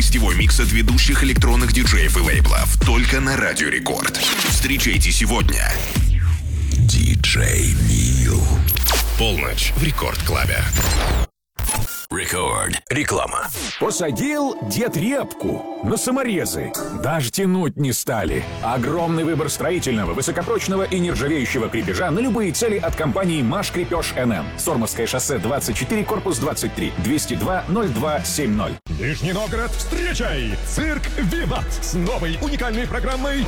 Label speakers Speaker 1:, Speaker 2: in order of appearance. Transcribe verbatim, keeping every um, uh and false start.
Speaker 1: гостевой микс от ведущих электронных диджеев и лейблов. Только на Радио Рекорд. Встречайте сегодня диджей Нил. Полночь в Рекорд-клабе. Рекорд. Реклама.
Speaker 2: Посадил дед репку на саморезы. Даже тянуть не стали. Огромный выбор строительного, высокопрочного и нержавеющего крепежа на любые цели от компании «Маш Крепеж эн эм». Сормовское шоссе двадцать четыре, корпус двадцать три, двести два ноль два семь ноль.
Speaker 3: Нижний Новгород, встречай! Цирк «Виват» с новой уникальной программой